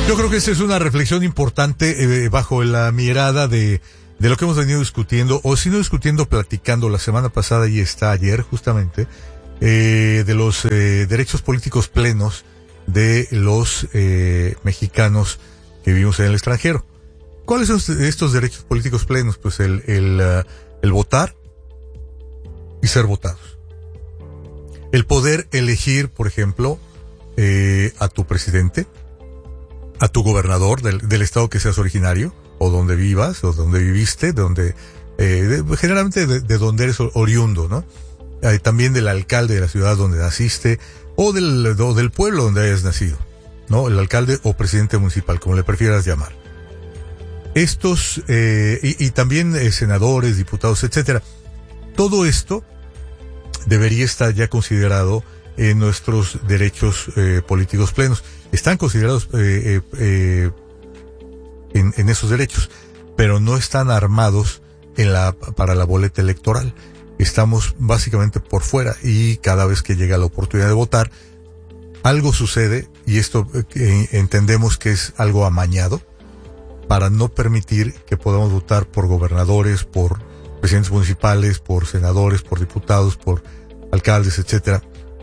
Yo creo que esta es una reflexión importante bajo la mirada de lo que hemos venido discutiendo, o si no discutiendo, platicando la semana pasada y está ayer justamente, de los derechos políticos plenos de los mexicanos que vivimos en el extranjero. ¿Cuáles son estos derechos políticos plenos? Pues el votar y ser votados. El poder elegir, por ejemplo, a tu presidente, a tu gobernador del estado que seas originario, o donde vivas, o donde viviste, generalmente de donde eres oriundo, ¿no? También del alcalde de la ciudad donde naciste, o del pueblo donde hayas nacido, ¿no? El alcalde o presidente municipal, como le prefieras llamar. Estos, y también senadores, diputados, etcétera. Todo esto debería estar ya considerado en nuestros derechos políticos plenos. Están considerados en esos derechos, pero no están armados para la boleta electoral. Estamos básicamente por fuera, y cada vez que llega la oportunidad de votar, algo sucede, y esto entendemos que es algo amañado, para no permitir que podamos votar por gobernadores, por presidentes municipales, por senadores, por diputados, por alcaldes, etcétera.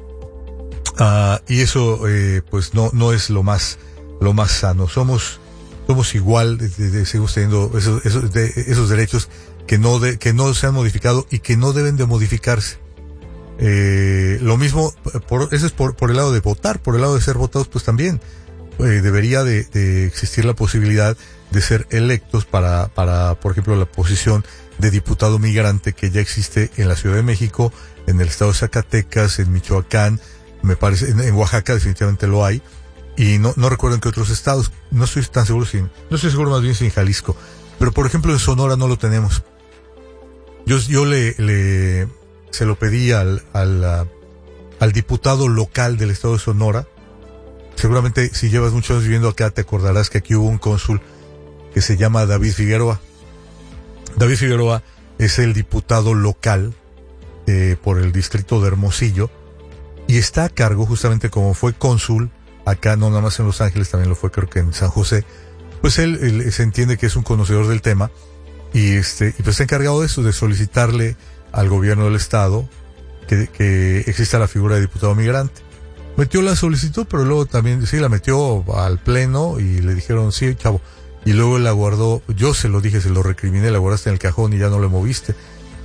Y eso pues no es lo más sano. Somos igual, seguimos teniendo esos derechos que no se han modificado y que no deben de modificarse. Lo mismo, eso es por el lado de votar. Por el lado de ser votados, pues también debería de existir la posibilidad de ser electos para, por ejemplo, la posición de diputado migrante que ya existe en la Ciudad de México, en el estado de Zacatecas, en Michoacán, me parece, en Oaxaca definitivamente lo hay, y no recuerdo en qué otros estados, no estoy tan seguro, no estoy seguro más bien si en Jalisco, pero por ejemplo en Sonora no lo tenemos. Yo se lo pedí al diputado local del estado de Sonora. Seguramente si llevas muchos años viviendo acá te acordarás que aquí hubo un cónsul que se llama David Figueroa. David Figueroa es el diputado local por el distrito de Hermosillo, y está a cargo, justamente como fue cónsul acá, no nada más en Los Ángeles, también lo fue creo que en San José. Pues él se entiende que es un conocedor del tema, y pues está encargado de eso, de solicitarle al gobierno del estado que exista la figura de diputado migrante. Metió la solicitud, pero luego también sí la metió al pleno y le dijeron sí, chavo, y luego él la guardó. Yo se lo dije, se lo recriminé, la guardaste en el cajón y ya no la moviste.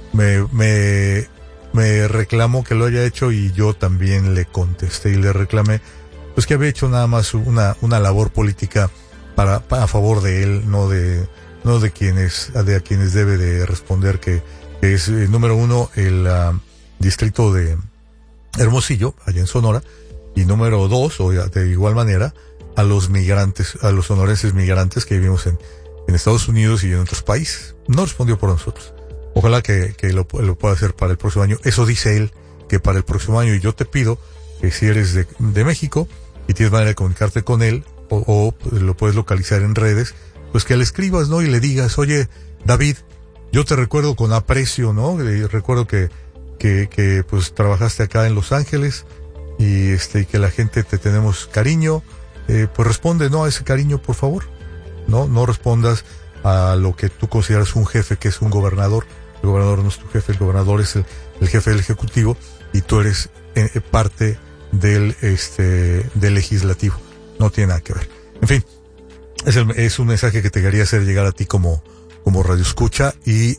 Me reclamó que lo haya hecho, y yo también le contesté y le reclamé pues que había hecho nada más una labor política a favor de él, no de quienes debe de responder, que es número uno el distrito de Hermosillo, allá en Sonora, y número dos, o de igual manera, a los migrantes, a los sonorenses migrantes que vivimos en Estados Unidos y en otros países. No respondió por nosotros. Ojalá que lo pueda hacer para el próximo año. Eso dice él, que para el próximo año. Y yo te pido que si eres de México y tienes manera de comunicarte con él, o lo puedes localizar en redes, pues que le escribas, ¿no? Y le digas, oye, David, yo te recuerdo con aprecio, ¿no? Recuerdo que pues trabajaste acá en Los Ángeles, y que la gente te tenemos cariño. Pues responde, ¿no? A ese cariño, por favor. No respondas a lo que tú consideras un jefe, que es un gobernador. El gobernador no es tu jefe, el gobernador es el jefe del ejecutivo, y tú eres parte del legislativo. No tiene nada que ver. En fin, es un mensaje que te quería hacer llegar a ti como radioescucha, y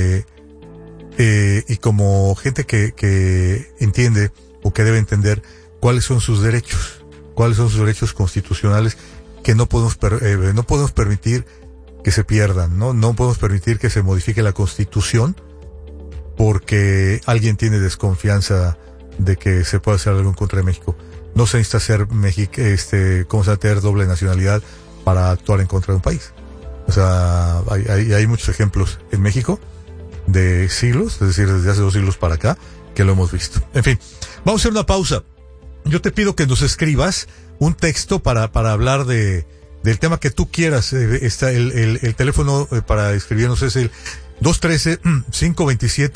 como gente que entiende, o que debe entender cuáles son sus derechos constitucionales, que no podemos permitir que se pierdan, no podemos permitir que se modifique la Constitución porque alguien tiene desconfianza de que se pueda hacer algo en contra de México. No se necesita ser tener doble nacionalidad para actuar en contra de un país. O sea, hay muchos ejemplos en México de siglos, es decir, desde hace 2 siglos para acá, que lo hemos visto. En fin, vamos a hacer una pausa. Yo te pido que nos escribas un texto para hablar del tema que tú quieras. El teléfono para escribirnos es el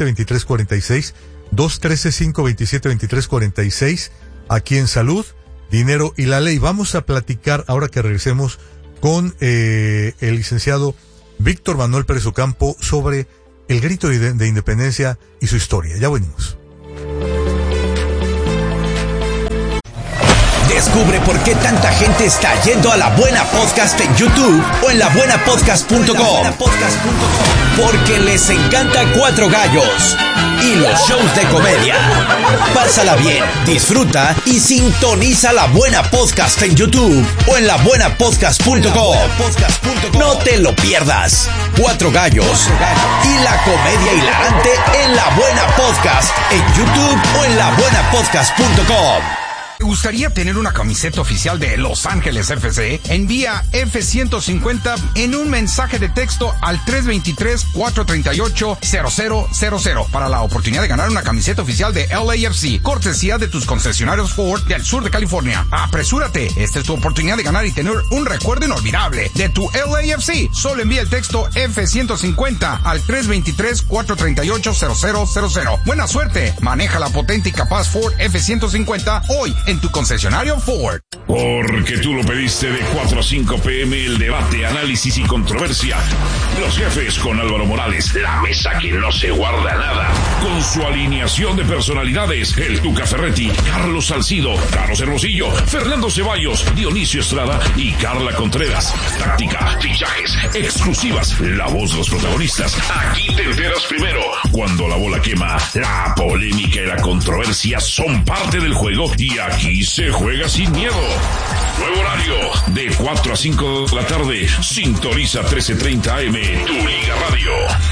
213-527-2346, 213-527-2346, aquí en Salud, Dinero y la Ley. Vamos a platicar, ahora que regresemos, con el licenciado Víctor Manuel Pérez Ocampo sobre el grito de independencia y su historia. Ya venimos. Descubre por qué tanta gente está yendo a La Buena Podcast en YouTube o en labuenapodcast.com. Porque les encanta Cuatro Gallos y los shows de comedia. Pásala bien, disfruta y sintoniza La Buena Podcast en YouTube o en labuenapodcast.com. No te lo pierdas. Cuatro Gallos y la comedia hilarante en La Buena Podcast en YouTube o en labuenapodcast.com. ¿Te gustaría tener una camiseta oficial de Los Ángeles FC? Envía F-150 en un mensaje de texto al 323-438-0000 para la oportunidad de ganar una camiseta oficial de LAFC, cortesía de tus concesionarios Ford del sur de California. ¡Apresúrate! Esta es tu oportunidad de ganar y tener un recuerdo inolvidable de tu LAFC. Solo envía el texto F-150 al 323-438-0000. ¡Buena suerte! Maneja la potente y capaz Ford F-150 hoy en tu concesionario Ford. Porque tú lo pediste, de 4 a 5 p.m. el debate, análisis y controversia. Los jefes con Álvaro Morales, la mesa que no se guarda nada. Con su alineación de personalidades, el Tuca Ferretti, Carlos Salcido, Carlos Hermosillo, Fernando Ceballos, Dionisio Estrada y Carla Contreras. Táctica, fichajes, exclusivas, la voz de los protagonistas. Aquí te enteras primero. Cuando la bola quema, la polémica y la controversia son parte del juego y aquí se juega sin miedo. Nuevo horario, de 4 a 5 de la tarde. Sintoniza 1330 AM, tu Liga Radio.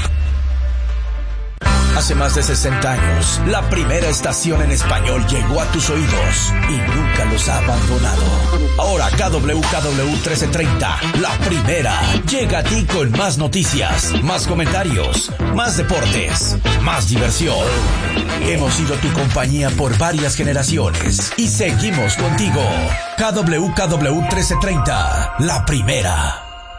Hace más de 60 años, la primera estación en español llegó a tus oídos y nunca los ha abandonado. Ahora KWKW 1330, la primera, llega a ti con más noticias, más comentarios, más deportes, más diversión. Hemos sido tu compañía por varias generaciones y seguimos contigo. KWKW 1330, la primera.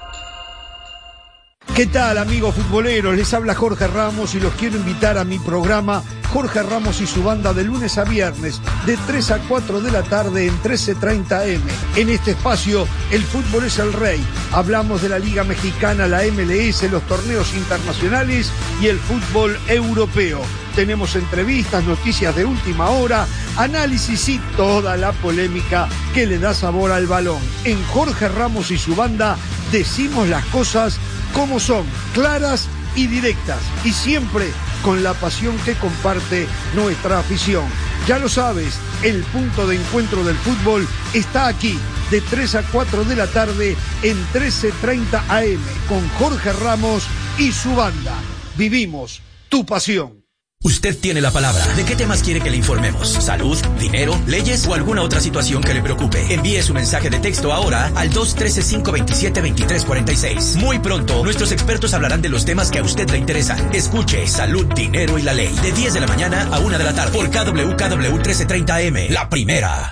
¿Qué tal, amigos futboleros? Les habla Jorge Ramos y los quiero invitar a mi programa Jorge Ramos y su banda de lunes a viernes de 3 a 4 de la tarde en 1330 M. En este espacio, el fútbol es el rey. Hablamos de la Liga Mexicana, la MLS, los torneos internacionales y el fútbol europeo. Tenemos entrevistas, noticias de última hora, análisis y toda la polémica que le da sabor al balón. En Jorge Ramos y su banda decimos las cosas como son, claras y directas, y siempre con la pasión que comparte nuestra afición. Ya lo sabes, el punto de encuentro del fútbol está aquí, de 3 a 4 de la tarde en 1330 AM, con Jorge Ramos y su banda. Vivimos tu pasión. Usted tiene la palabra. ¿De qué temas quiere que le informemos? ¿Salud, dinero, leyes o alguna otra situación que le preocupe? Envíe su mensaje de texto ahora al 213-527-2346. Muy pronto, nuestros expertos hablarán de los temas que a usted le interesan. Escuche Salud, Dinero y la Ley, de 10 de la mañana a 1 de la tarde, por KWKW 1330 AM, la primera.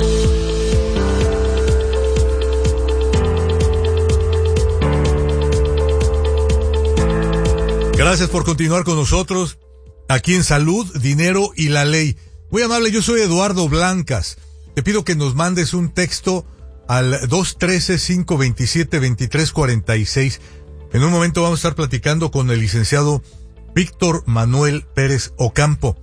Gracias por continuar con nosotros. Aquí en Salud, Dinero y la Ley. Muy amable, yo soy Eduardo Blancas. Te pido que nos mandes un texto al 213-527-2346. En un momento vamos a estar platicando con el licenciado Víctor Manuel Pérez Ocampo.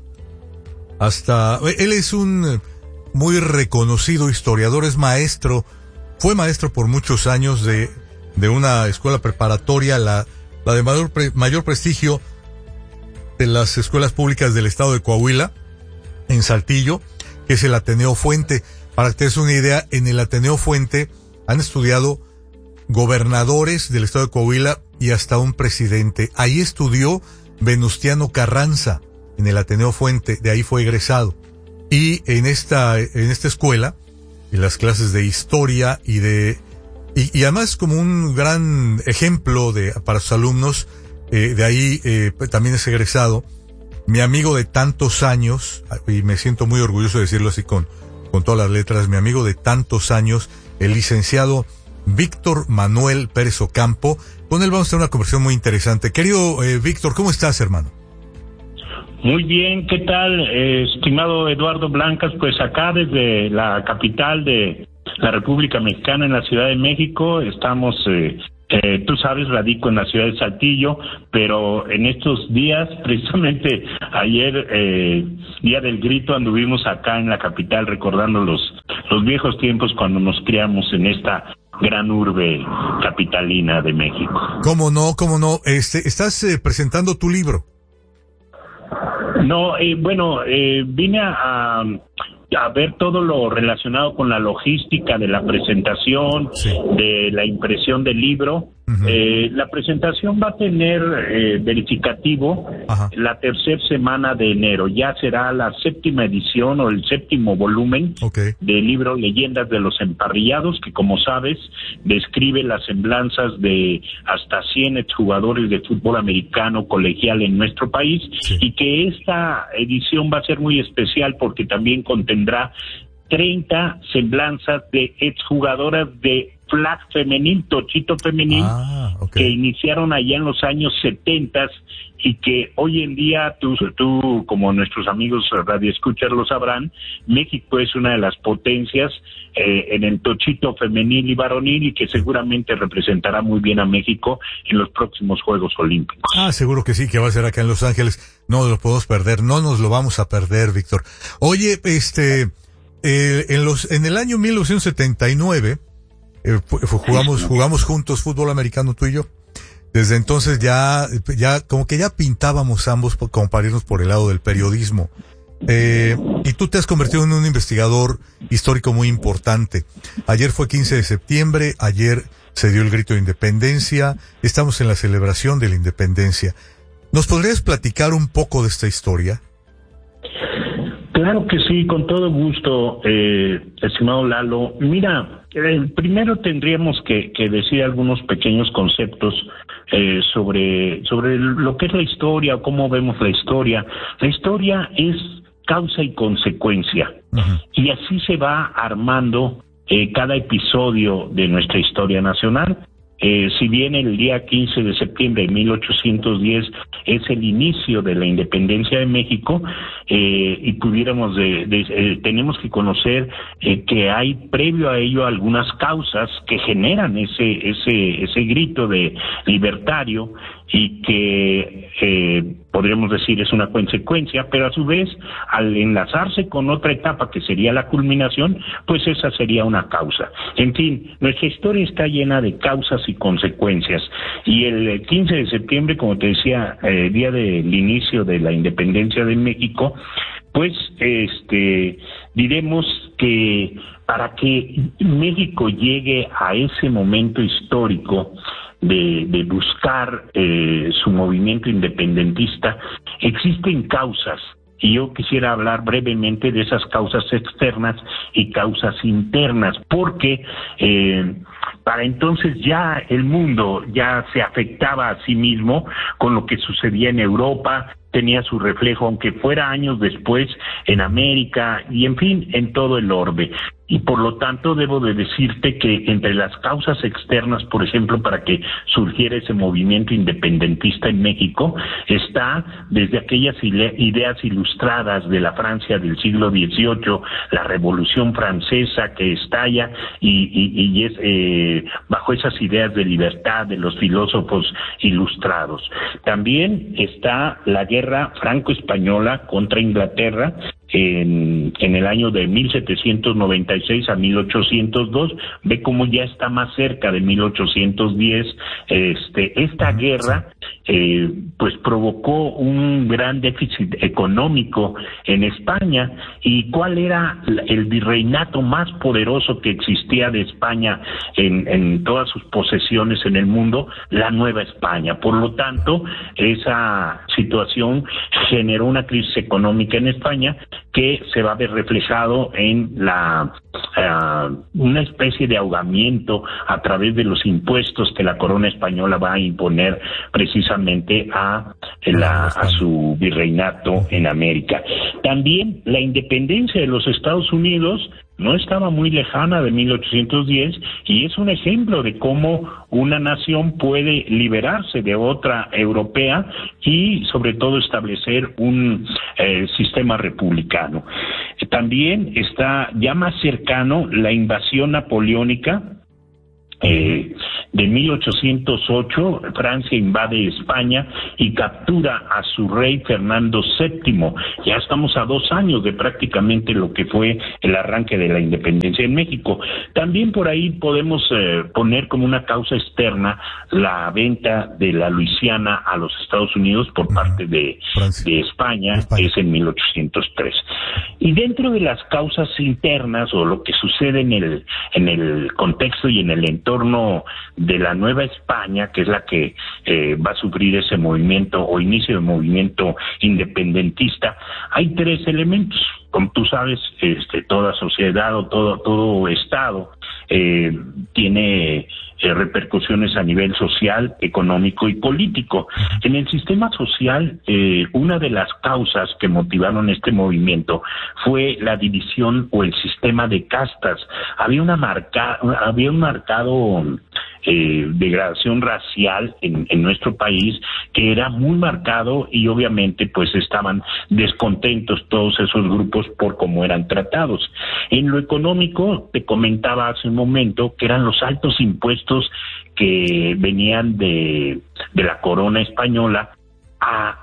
Él es un muy reconocido historiador, es maestro, fue maestro por muchos años de una escuela preparatoria, la de mayor prestigio de las escuelas públicas del estado de Coahuila, en Saltillo, que es el Ateneo Fuente. Para que te des una idea, en el Ateneo Fuente han estudiado gobernadores del estado de Coahuila y hasta un presidente. Ahí estudió Venustiano Carranza, en el Ateneo Fuente, de ahí fue egresado. Y en esta escuela, en las clases de historia y además como un gran ejemplo para sus alumnos, de ahí también es egresado mi amigo de tantos años, y me siento muy orgulloso de decirlo así con todas las letras, mi amigo de tantos años, el licenciado Víctor Manuel Pérez Ocampo. Con él vamos a tener una conversación muy interesante. Querido Víctor, ¿cómo estás, hermano? Muy bien, ¿qué tal, estimado Eduardo Blancas? Pues acá desde la capital de la República Mexicana en la Ciudad de México. Estamos, tú sabes, radico en la ciudad de Saltillo, pero en estos días, precisamente ayer, Día del Grito, anduvimos acá en la capital recordando los viejos tiempos cuando nos criamos en esta gran urbe capitalina de México. ¿Cómo no? ¿Estás presentando tu libro? No, vine a ver todo lo relacionado con la logística de la presentación, sí, de la impresión del libro. La presentación va a tener verificativo la tercera semana de enero. Ya será la 7ª edición o el 7º volumen del libro Leyendas de los Emparrillados, que, como sabes, describe las semblanzas de hasta 100 exjugadores de fútbol americano colegial en nuestro país, sí, y que esta edición va a ser muy especial porque también contendrá 30 semblanzas de exjugadoras de flag femenil, tochito femenil, que iniciaron allá en los años 70 y que hoy en día, tú como nuestros amigos radioescuchas lo sabrán, México es una de las potencias en el tochito femenil y varonil, y que seguramente representará muy bien a México en los próximos Juegos Olímpicos. Seguro que sí, que va a ser acá en Los Ángeles. No lo podemos perder, no nos lo vamos a perder, Víctor. Oye, en el año 1979 jugamos juntos fútbol americano, tú y yo. Desde entonces ya como que ya pintábamos ambos como para irnos por el lado del periodismo. Y tú te has convertido en un investigador histórico muy importante. Ayer fue 15 de septiembre, ayer se dio el grito de independencia, estamos en la celebración de la independencia. ¿Nos podrías platicar un poco de esta historia? Claro que sí, con todo gusto, estimado Lalo. Mira, primero tendríamos que decir algunos pequeños conceptos sobre lo que es la historia o cómo vemos la historia. La historia es causa y consecuencia, y así se va armando cada episodio de nuestra historia nacional. Si bien el día 15 de septiembre de 1810 es el inicio de la independencia de México, y pudiéramos tenemos que conocer que hay previo a ello algunas causas que generan ese grito de libertario, y que podríamos decir es una consecuencia, pero a su vez, al enlazarse con otra etapa que sería la culminación, pues esa sería una causa. En fin, nuestra historia está llena de causas y consecuencias, y el 15 de septiembre, como te decía, día del inicio de la independencia de México, pues diremos que para que México llegue a ese momento histórico de buscar su movimiento independentista, existen causas, y yo quisiera hablar brevemente de esas causas externas y causas internas, porque para entonces ya el mundo ya se afectaba a sí mismo con lo que sucedía en Europa, tenía su reflejo, aunque fuera años después, en América y, en fin, en todo el orbe. Y por lo tanto debo de decirte que entre las causas externas, por ejemplo, para que surgiera ese movimiento independentista en México, está desde aquellas ideas ilustradas de la Francia del siglo XVIII, la Revolución Francesa que estalla y es bajo esas ideas de libertad de los filósofos ilustrados. También está la guerra franco-española contra Inglaterra, en el año de 1796 a 1802, ve cómo ya está más cerca de 1810. Esta guerra pues provocó un gran déficit económico en España. ¿Y cuál era el virreinato más poderoso que existía de España en todas sus posesiones en el mundo? La Nueva España. Por lo tanto, esa situación generó una crisis económica en España que se va a ver reflejado en una especie de ahogamiento a través de los impuestos que la corona española va a imponer precisamente a su virreinato en América. También la independencia de los Estados Unidos no estaba muy lejana de 1810, y es un ejemplo de cómo una nación puede liberarse de otra europea y sobre todo establecer un sistema republicano. También está ya más cercano la invasión napoleónica. De 1808, Francia invade España y captura a su rey Fernando VII. Ya estamos a 2 años de prácticamente lo que fue el arranque de la independencia en México. También por ahí podemos poner como una causa externa la venta de la Luisiana a los Estados Unidos por parte de España, es en 1803. Y dentro de las causas internas, o lo que sucede en el contexto y en el entorno de la Nueva España, que es la que va a sufrir ese movimiento o inicio de movimiento independentista, hay 3 elementos. Como tú sabes, toda sociedad o todo estado tiene repercusiones a nivel social, económico y político. En el sistema social, una de las causas que motivaron este movimiento fue la división o el sistema de castas. Había un marcado degradación racial en nuestro país, que era muy marcado, y obviamente pues estaban descontentos todos esos grupos por cómo eran tratados. En lo económico, te comentaba hace un momento que eran los altos impuestos que venían de la corona española a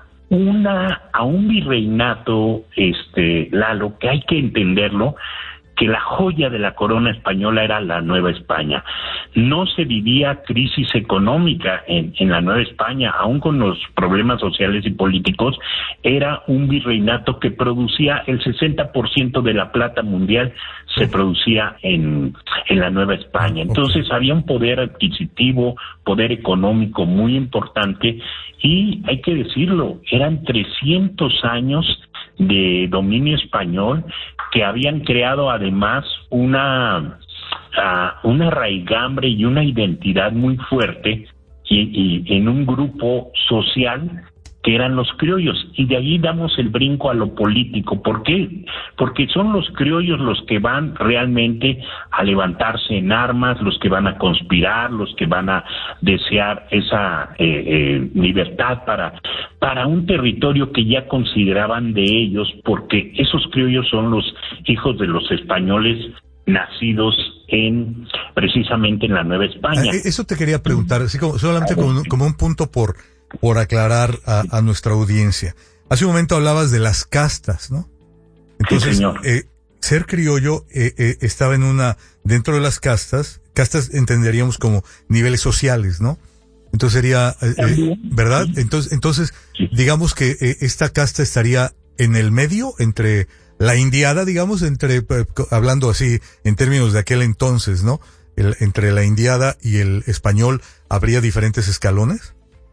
un virreinato, Lalo, que hay que entenderlo, que la joya de la corona española era la Nueva España. No se vivía crisis económica en la Nueva España, aún con los problemas sociales y políticos. Era un virreinato que producía el 60% de la plata mundial, se producía en la Nueva España. Entonces había un poder adquisitivo, poder económico muy importante, y hay que decirlo, eran 300 años de dominio español que habían creado además una raigambre y una identidad muy fuerte y en un grupo social que eran los criollos, y de ahí damos el brinco a lo político. ¿Por qué? Porque son los criollos los que van realmente a levantarse en armas, los que van a conspirar, los que van a desear esa libertad para un territorio que ya consideraban de ellos, porque esos criollos son los hijos de los españoles nacidos precisamente en la Nueva España. Eso te quería preguntar, así solamente como un punto por aclarar a nuestra audiencia. Hace un momento hablabas de las castas, ¿no? Entonces, sí, ser criollo estaba dentro de las castas entenderíamos como niveles sociales, ¿no? Entonces sería, ¿verdad? Entonces, digamos que esta casta estaría en el medio, entre la indiada, digamos, hablando así en términos de aquel entonces, ¿no? Entre la indiada y el español, ¿habría diferentes escalones?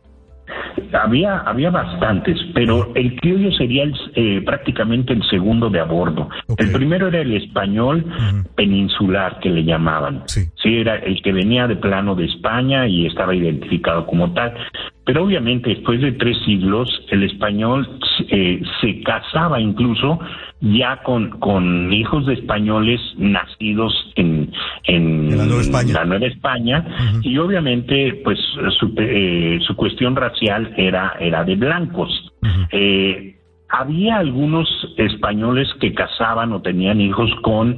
Había bastantes, pero el criollo sería prácticamente el segundo de a bordo. Okay. El primero era el español peninsular, que le llamaban. Sí, era el que venía de plano de España y estaba identificado como tal. Pero obviamente después de 3 siglos, el español se casaba incluso ya con hijos de españoles nacidos en la Nueva España, y obviamente pues su cuestión racial era de blancos. Había algunos españoles que casaban o tenían hijos con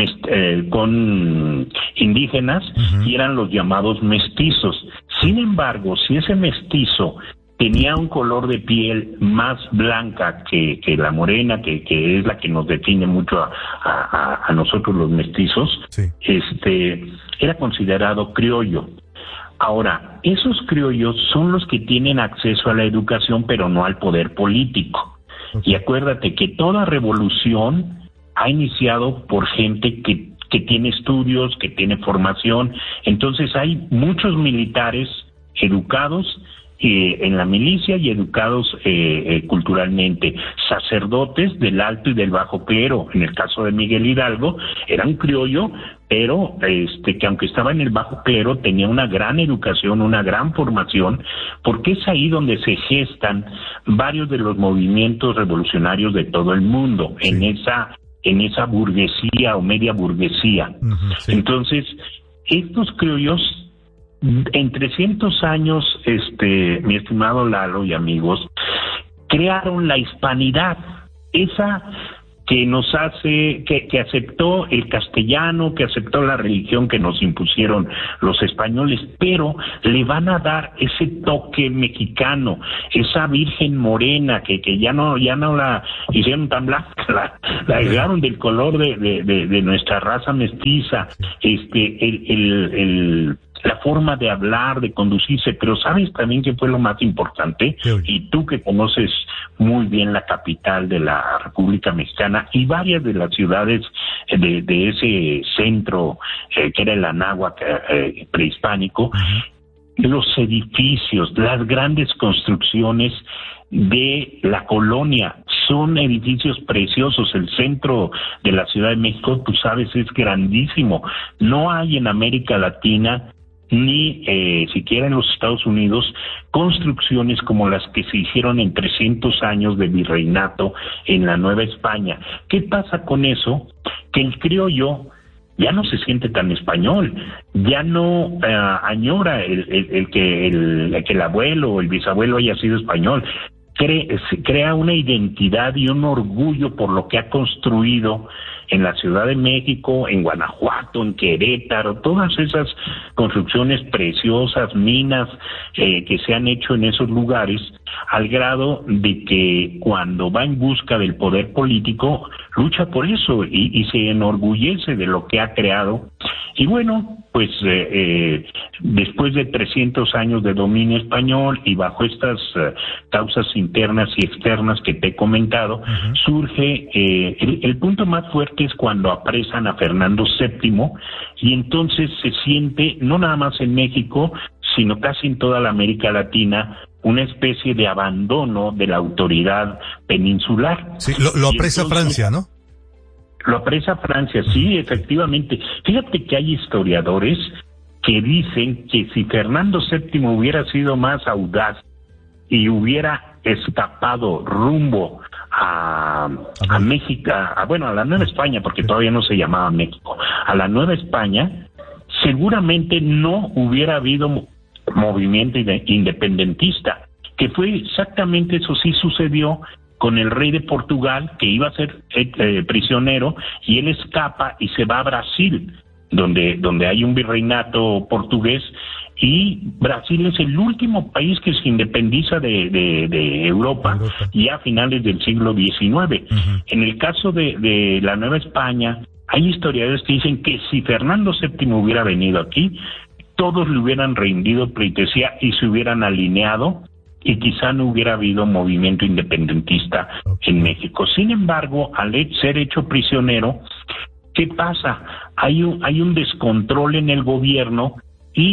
indígenas, y eran los llamados mestizos. Sin embargo, si ese mestizo tenía un color de piel más blanca que la morena, que es la que nos define mucho a nosotros los mestizos, sí, era considerado criollo. Ahora, esos criollos son los que tienen acceso a la educación, pero no al poder político. Okay. Y acuérdate que toda revolución ha iniciado por gente que tiene estudios, que tiene formación. Entonces hay muchos militares educados en la milicia y educados culturalmente, sacerdotes del alto y del bajo clero. En el caso de Miguel Hidalgo era un criollo, pero que aunque estaba en el bajo clero tenía una gran educación, una gran formación, porque es ahí donde se gestan varios de los movimientos revolucionarios de todo el mundo, sí, en esa burguesía o media burguesía. Sí. Entonces, estos criollos, en 300 años, mi estimado Lalo y amigos, crearon la hispanidad, esa que nos hace, que aceptó el castellano, que aceptó la religión que nos impusieron los españoles, pero le van a dar ese toque mexicano, esa virgen morena que ya no la hicieron tan blanca, la agregaron del color de nuestra raza mestiza, la forma de hablar, de conducirse, pero ¿sabes también qué fue lo más importante? Y tú que conoces muy bien la capital de la República Mexicana y varias de las ciudades de ese centro que era el Anáhuac prehispánico, los edificios, las grandes construcciones de la colonia, son edificios preciosos. El centro de la Ciudad de México, tú sabes, es grandísimo. No hay en América Latina ni siquiera en los Estados Unidos construcciones como las que se hicieron en 300 años de virreinato en la Nueva España. ¿Qué pasa con eso? Que el criollo ya no se siente tan español, ya no añora el que el abuelo o el bisabuelo haya sido español. Crea una identidad y un orgullo por lo que ha construido en la Ciudad de México, en Guanajuato, en Querétaro, todas esas construcciones preciosas, minas que se han hecho en esos lugares, al grado de que cuando va en busca del poder político, lucha por eso y se enorgullece de lo que ha creado. Y bueno, pues después de 300 años de dominio español y bajo estas causas internas y externas que te he comentado, surge el punto más fuerte es cuando apresan a Fernando VII, y entonces se siente, no nada más en México, sino casi en toda la América Latina, una especie de abandono de la autoridad peninsular. Sí, lo apresa Francia, ¿no? Lo apresa Francia, sí, efectivamente. Fíjate que hay historiadores que dicen que si Fernando VII hubiera sido más audaz y hubiera escapado rumbo a México, a la Nueva España, porque todavía no se llamaba México, a la Nueva España, seguramente no hubiera habido movimiento independentista, que fue exactamente eso. Sí sucedió con el rey de Portugal, que iba a ser prisionero, y él escapa y se va a Brasil, donde hay un virreinato portugués, y Brasil es el último país que se independiza de Europa, ya a finales del siglo XIX. En el caso de la Nueva España, hay historiadores que dicen que si Fernando VII hubiera venido aquí, todos le hubieran rendido pleitesía y se hubieran alineado, y quizá no hubiera habido movimiento independentista en México. Sin embargo, al ser hecho prisionero, ¿qué pasa? Hay un descontrol en el gobierno, y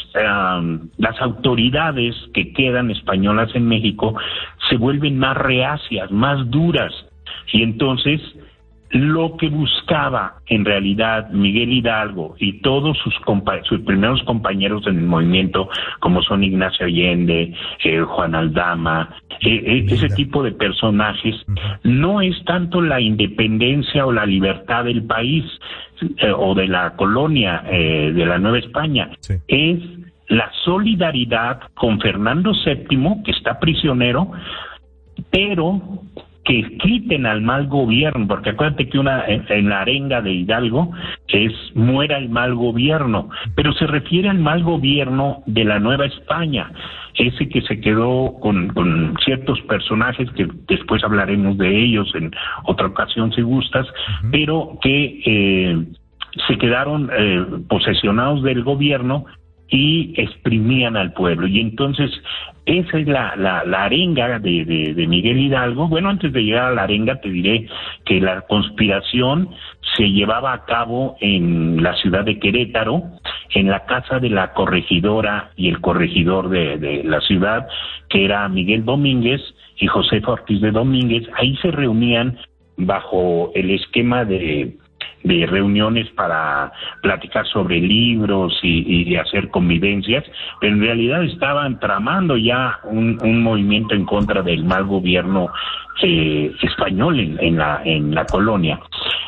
las autoridades que quedan españolas en México se vuelven más reacias, más duras, y entonces lo que buscaba en realidad Miguel Hidalgo y todos sus primeros compañeros en el movimiento, como son Ignacio Allende, Juan Aldama, ese tipo de personajes, no es tanto la independencia o la libertad del país o de la colonia de la Nueva España, es la solidaridad con Fernando VII, que está prisionero, pero que quiten al mal gobierno, porque acuérdate que en la arenga de Hidalgo es muera el mal gobierno, pero se refiere al mal gobierno de la Nueva España, ese que se quedó con ciertos personajes que después hablaremos de ellos en otra ocasión si gustas, pero que se quedaron posesionados del gobierno y exprimían al pueblo. Y entonces esa es la arenga de Miguel Hidalgo. Bueno, antes de llegar a la arenga te diré que la conspiración se llevaba a cabo en la ciudad de Querétaro, en la casa de la corregidora y el corregidor de la ciudad, que era Miguel Domínguez y Josefa Ortiz de Domínguez. Ahí se reunían bajo el esquema de reuniones para platicar sobre libros y hacer convivencias, pero en realidad estaban tramando ya un movimiento en contra del mal gobierno español en la colonia.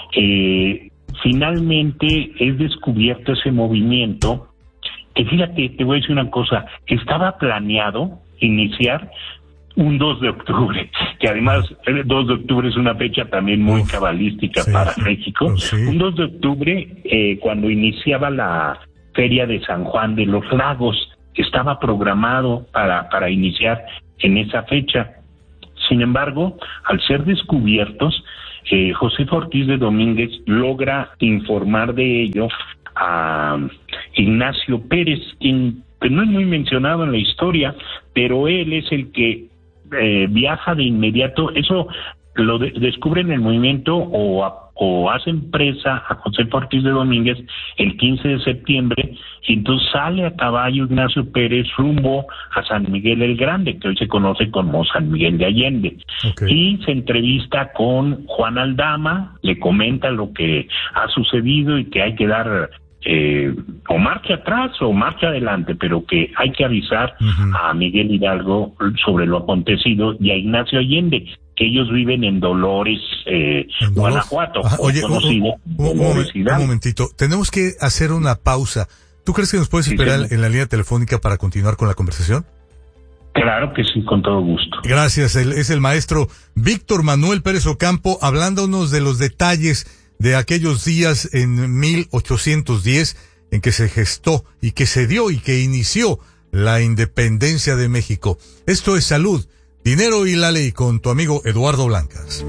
Finalmente es descubierto ese movimiento, que fíjate, te voy a decir una cosa, estaba planeado iniciar un 2 de octubre, que además el 2 de octubre es una fecha también muy cabalística para México. Un 2 de octubre, cuando iniciaba la Feria de San Juan de los Lagos, estaba programado para iniciar en esa fecha. Sin embargo, al ser descubiertos, Josefo Ortiz de Domínguez logra informar de ello a Ignacio Pérez, quien no es muy mencionado en la historia, pero él es el que viaja de inmediato. Eso lo descubren el movimiento o hacen presa a Josefo Ortiz de Domínguez el 15 de septiembre, y entonces sale a caballo Ignacio Pérez rumbo a San Miguel el Grande, que hoy se conoce como San Miguel de Allende. Y se entrevista con Juan Aldama, le comenta lo que ha sucedido y que hay que dar o marcha atrás o marcha adelante, pero que hay que avisar a Miguel Hidalgo sobre lo acontecido, y a Ignacio Allende, que ellos viven en Dolores, Guanajuato. Oye, un momentito, tenemos que hacer una pausa. ¿Tú crees que nos puedes esperar en la línea telefónica para continuar con la conversación? Claro que sí, con todo gusto. Gracias, es el maestro Víctor Manuel Pérez Ocampo, hablándonos de los detalles de aquellos días en 1810 en que se gestó y que se dio y que inició la independencia de México. Esto es Salud, Dinero y la Ley con tu amigo Eduardo Blancas.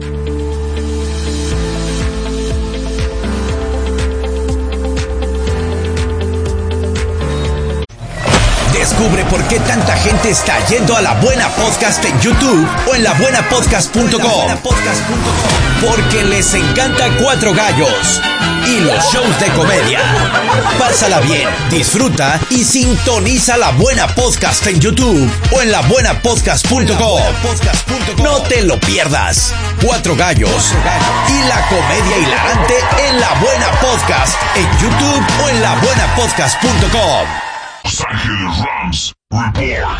Descubre por qué tanta gente está yendo a La Buena Podcast en YouTube o en labuenapodcast.com. Porque les encanta Cuatro Gallos y los shows de comedia. Pásala bien, disfruta y sintoniza La Buena Podcast en YouTube o en labuenapodcast.com. No te lo pierdas. Cuatro Gallos y la comedia hilarante en La Buena Podcast en YouTube o en labuenapodcast.com. Los Ángeles Rams Report.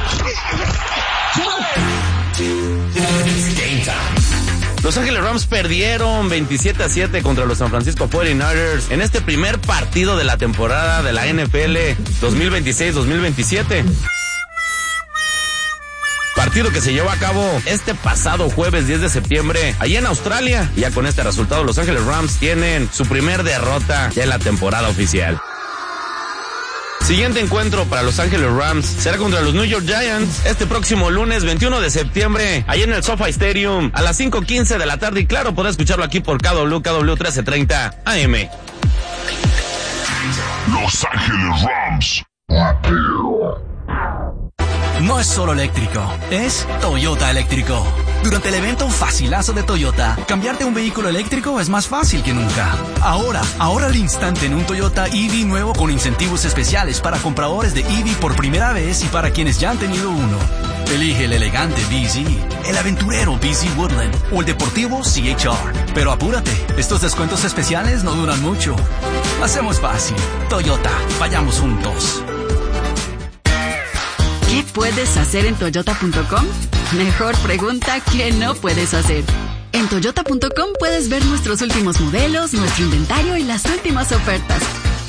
Los Ángeles Rams perdieron 27-7 contra los San Francisco 49ers en este primer partido de la temporada de la NFL 2026-2027. Partido que se llevó a cabo este pasado jueves 10 de septiembre allá en Australia. Y ya con este resultado los Ángeles Rams tienen su primer derrota ya en la temporada oficial. Siguiente encuentro para Los Ángeles Rams será contra los New York Giants este próximo lunes 21 de septiembre, allá en el SoFi Stadium a las 5:15 de la tarde. Y claro, podrás escucharlo aquí por KW 1330 AM. Los Ángeles Rams. No es solo eléctrico, es Toyota eléctrico. Durante el evento Facilazo de Toyota, cambiarte un vehículo eléctrico es más fácil que nunca. Ahora al instante en un Toyota EV nuevo con incentivos especiales para compradores de EV por primera vez y para quienes ya han tenido uno. Elige el elegante BZ, el aventurero BZ Woodland o el deportivo CHR. Pero apúrate, estos descuentos especiales no duran mucho. Hacemos fácil. Toyota, vayamos juntos. ¿Qué puedes hacer en Toyota.com? Mejor pregunta, ¿qué no puedes hacer? En Toyota.com puedes ver nuestros últimos modelos, nuestro inventario y las últimas ofertas.